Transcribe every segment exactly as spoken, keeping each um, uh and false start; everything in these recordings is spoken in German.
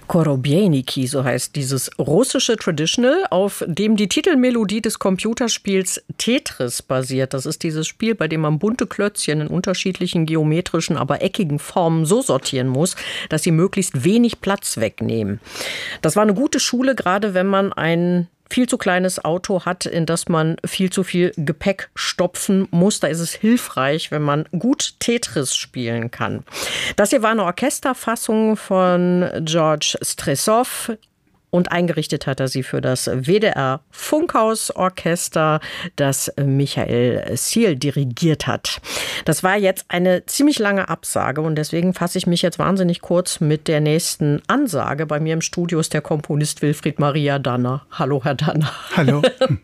Korobejniki, so heißt dieses russische Traditional, auf dem die Titelmelodie des Computerspiels Tetris basiert. Das ist dieses Spiel, bei dem man bunte Klötzchen in unterschiedlichen geometrischen, aber eckigen Formen so sortieren muss, dass sie möglichst wenig Platz wegnehmen. Das war eine gute Schule, gerade wenn man ein viel zu kleines Auto hat, in das man viel zu viel Gepäck stopfen muss. Da ist es hilfreich, wenn man gut Tetris spielen kann. Das hier war eine Orchesterfassung von George Stressow. Und eingerichtet hat er sie für das W D R Funkhausorchester, das Michael Seel dirigiert hat. Das war jetzt eine ziemlich lange Absage und deswegen fasse ich mich jetzt wahnsinnig kurz mit der nächsten Ansage. Bei mir im Studio ist der Komponist Wilfried Maria Danner. Hallo, Herr Danner. Hallo.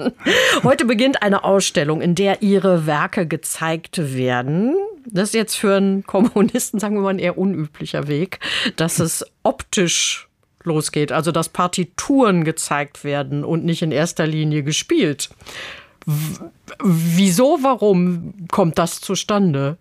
Heute beginnt eine Ausstellung, in der Ihre Werke gezeigt werden. Das ist jetzt für einen Komponisten, sagen wir mal, ein eher unüblicher Weg, dass es optisch losgeht, also dass Partituren gezeigt werden und nicht in erster Linie gespielt. W- wieso, warum kommt das zustande?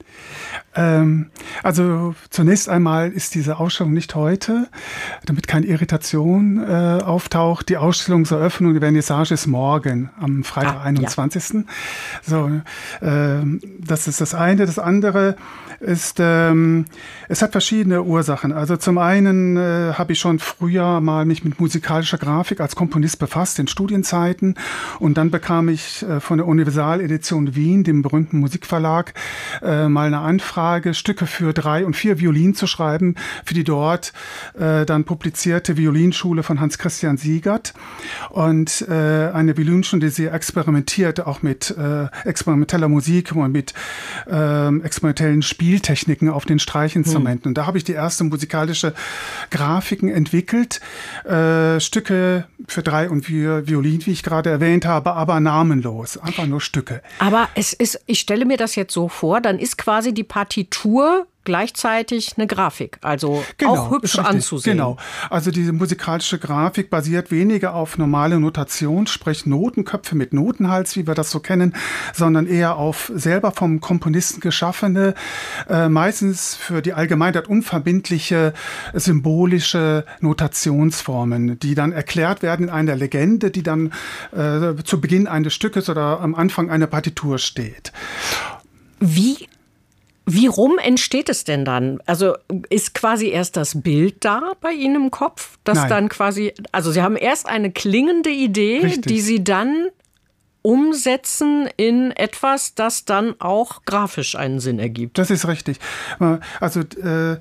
Ähm, also zunächst einmal ist diese Ausstellung nicht heute, damit keine Irritation äh, auftaucht. Die Ausstellungseröffnung, die Vernissage ist morgen, am Freitag, ah, einundzwanzigsten Ja. So, äh, das ist das eine. Das andere ist, ähm, es hat verschiedene Ursachen. Also zum einen äh, habe ich schon früher mal mich mit musikalischer Grafik als Komponist befasst, in Studienzeiten. Und dann bekam ich äh, von der Universaledition Wien, dem berühmten Musikverlag, äh, mal eine Anfrage, Stücke für drei und vier Violinen zu schreiben, für die dort äh, dann publizierte Violinschule von Hans Christian Siegert. Und äh, eine Violinschule, die sehr experimentiert, auch mit äh, experimenteller Musik und mit äh, experimentellen Spieltechniken auf den Streichinstrumenten. Hm. Und da habe ich die erste musikalische Grafiken entwickelt. Äh, Stücke für drei und vier Violin, wie ich gerade erwähnt habe, aber namenlos. Einfach nur Stücke. Aber es ist, ich stelle mir das jetzt so vor, dann ist quasi die Partitur gleichzeitig eine Grafik, also genau, auch hübsch anzusehen. Genau, also diese musikalische Grafik basiert weniger auf normale Notation, sprich Notenköpfe mit Notenhals, wie wir das so kennen, sondern eher auf selber vom Komponisten geschaffene, äh, meistens für die Allgemeinheit unverbindliche, symbolische Notationsformen, die dann erklärt werden in einer Legende, die dann äh, zu Beginn eines Stückes oder am Anfang einer Partitur steht. Wie Wie rum entsteht es denn dann? Also ist quasi erst das Bild da bei Ihnen im Kopf? Das Nein. dann quasi, also Sie haben erst eine klingende Idee, Richtig. die Sie dann umsetzen in etwas, das dann auch grafisch einen Sinn ergibt. Das ist richtig. Also äh,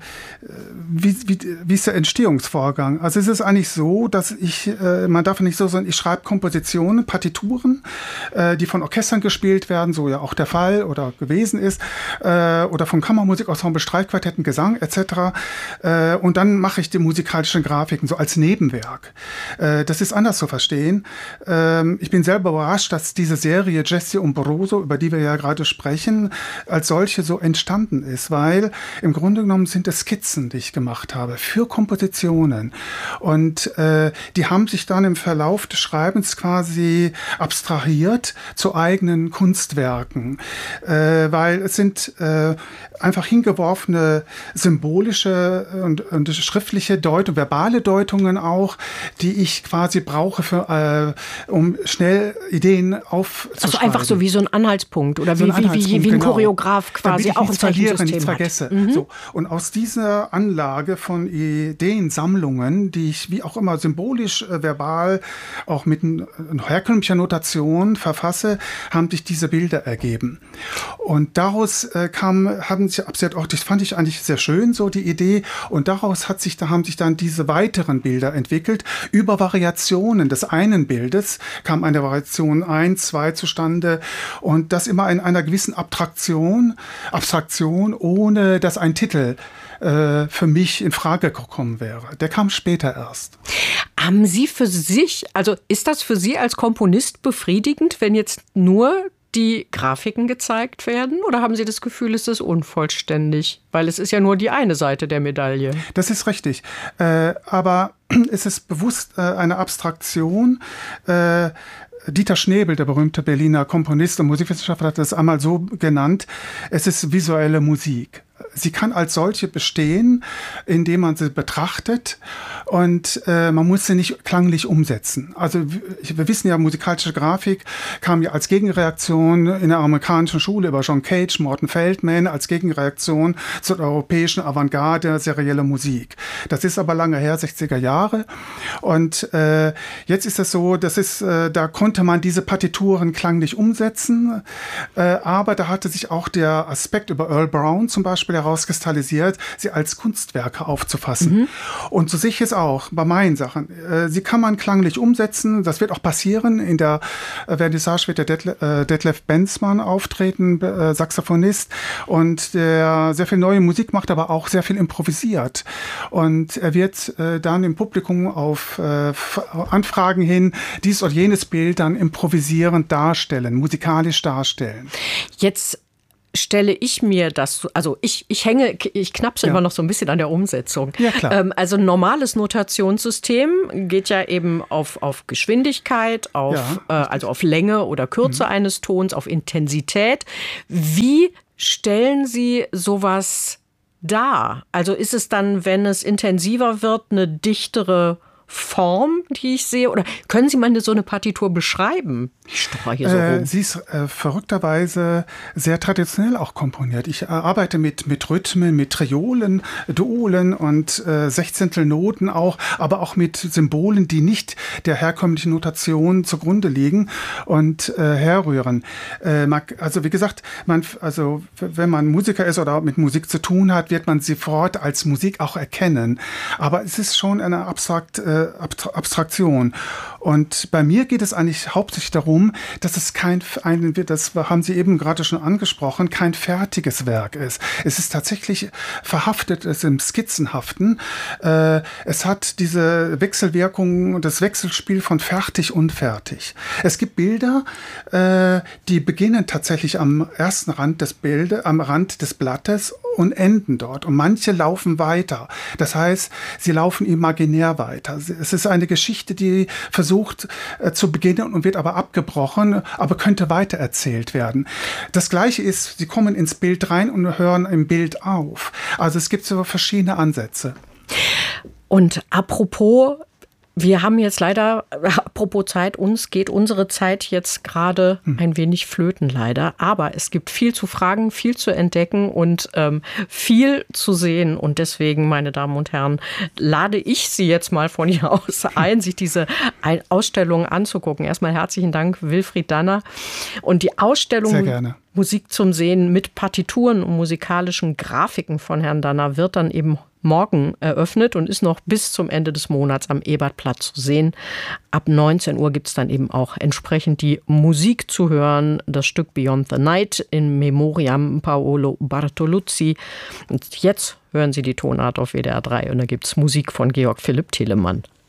wie, wie, wie ist der Entstehungsvorgang? Also es ist eigentlich so, dass ich, äh, man darf nicht so sagen, ich schreibe Kompositionen, Partituren, äh, die von Orchestern gespielt werden, so ja auch der Fall oder gewesen ist, äh, oder von Kammermusikensemble, Streichquartetten, Gesang et cetera. Äh, und dann mache ich die musikalischen Grafiken so als Nebenwerk. Äh, das ist anders zu verstehen. Äh, ich bin selber überrascht, dass diese Serie Jesse Umbroso, über die wir ja gerade sprechen, als solche so entstanden ist, weil im Grunde genommen sind es Skizzen, die ich gemacht habe für Kompositionen und äh, die haben sich dann im Verlauf des Schreibens quasi abstrahiert zu eigenen Kunstwerken, äh, weil es sind äh, einfach hingeworfene symbolische und, und schriftliche Deutungen, verbale Deutungen auch, die ich quasi brauche, für, äh, um schnell Ideen aufzuschreiben. Also einfach so wie so ein Anhaltspunkt oder so wie, ein wie, wie, wie ein genau. Choreograf quasi ich auch ein nichts verliere, Zeichensystem nichts hat. vergesse. Mhm. So. Und aus dieser Anlage von Ideensammlungen, die ich wie auch immer symbolisch, äh, verbal, auch mit einer herkömmlicher Notation verfasse, haben sich diese Bilder ergeben. Und daraus äh, kam, haben sich, auch, das fand ich eigentlich sehr schön, so die Idee. Und daraus hat sich, da haben sich dann diese weiteren Bilder entwickelt. Über Variationen des einen Bildes kam eine Variation eins, zwei zustande. Und das immer in einer gewissen Abstraktion, Abstraktion, ohne dass ein Titel äh, für mich in Frage gekommen wäre. Der kam später erst. Haben Sie für sich, also ist das für Sie als Komponist befriedigend, wenn jetzt nur die Grafiken gezeigt werden? Oder haben Sie das Gefühl, es ist unvollständig? Weil es ist ja nur die eine Seite der Medaille. Das ist richtig. Äh, aber es ist bewusst äh, eine Abstraktion. Äh, Dieter Schnebel, der berühmte Berliner Komponist und Musikwissenschaftler, hat das einmal so genannt: Es ist visuelle Musik. Sie kann als solche bestehen, indem man sie betrachtet und äh, man muss sie nicht klanglich umsetzen. Also wir wissen ja, musikalische Grafik kam ja als Gegenreaktion in der amerikanischen Schule über John Cage, Morton Feldman, als Gegenreaktion zur europäischen Avantgarde, serielle Musik. Das ist aber lange her, sechziger Jahre. Und äh, jetzt ist es so, das ist, äh, da konnte man diese Partituren klanglich umsetzen, äh, aber da hatte sich auch der Aspekt über Earl Brown zum Beispiel herauskristallisiert, sie als Kunstwerke aufzufassen. Mhm. Und so sehe ich es auch bei meinen Sachen. Äh, sie kann man klanglich umsetzen, das wird auch passieren. In der äh, Vernissage wird der Detlef, äh, Detlef Benzmann auftreten, äh, Saxophonist, und der sehr viel neue Musik macht, aber auch sehr viel improvisiert. Und er wird äh, dann im Publikum auf äh, Anfragen hin dies oder jenes Bild dann improvisierend darstellen, musikalisch darstellen. Jetzt stelle ich mir das, also ich, ich hänge, ich knapse ja. immer noch so ein bisschen an der Umsetzung. Ja, klar. Ähm, also ein normales Notationssystem geht ja eben auf, auf Geschwindigkeit, auf, ja, äh, also auf Länge oder Kürze mhm. eines Tons, auf Intensität. Wie stellen Sie sowas dar? Also ist es dann, wenn es intensiver wird, eine dichtere Form, die ich sehe? Oder können Sie mal so eine Partitur beschreiben? Ich stocher hier so rum. Äh, sie ist äh, verrückterweise sehr traditionell auch komponiert. Ich äh, arbeite mit, mit Rhythmen, mit Triolen, Duolen und äh, Sechzehntelnoten auch, aber auch mit Symbolen, die nicht der herkömmlichen Notation zugrunde liegen und äh, herrühren. Äh, man, also wie gesagt, man, also wenn man Musiker ist oder mit Musik zu tun hat, wird man sie sofort als Musik auch erkennen. Aber es ist schon eine abstrakt, äh, Abstraktion. Und bei mir geht es eigentlich hauptsächlich darum, dass es kein, ein, das haben Sie eben gerade schon angesprochen, kein fertiges Werk ist. Es ist tatsächlich verhaftet, es im Skizzenhaften. Äh, es hat diese Wechselwirkung, das Wechselspiel von fertig und fertig. Es gibt Bilder, äh, die beginnen tatsächlich am ersten Rand des Bildes, am Rand des Blattes und enden dort. Und manche laufen weiter. Das heißt, sie laufen imaginär weiter. Es ist eine Geschichte, die versucht äh, zu beginnen und wird aber abgebrochen, aber könnte weitererzählt werden. Das Gleiche ist, sie kommen ins Bild rein und hören im Bild auf. Also es gibt so verschiedene Ansätze. Und apropos, wir haben jetzt leider, apropos Zeit, uns geht unsere Zeit jetzt gerade ein wenig flöten leider. Aber es gibt viel zu fragen, viel zu entdecken und ähm, viel zu sehen. Und deswegen, meine Damen und Herren, lade ich Sie jetzt mal von hier aus ein, sich diese Ausstellung anzugucken. Erstmal herzlichen Dank, Wilfried Danner. Und die Ausstellung Sehr gerne. Musik zum Sehen mit Partituren und musikalischen Grafiken von Herrn Danner wird dann eben morgen eröffnet und ist noch bis zum Ende des Monats am Ebertplatz zu sehen. Ab neunzehn Uhr gibt es dann eben auch entsprechend die Musik zu hören. Das Stück Beyond the Night in Memoriam Paolo Bartoluzzi. Und jetzt hören Sie die Tonart auf W D R drei und da gibt es Musik von Georg Philipp Telemann.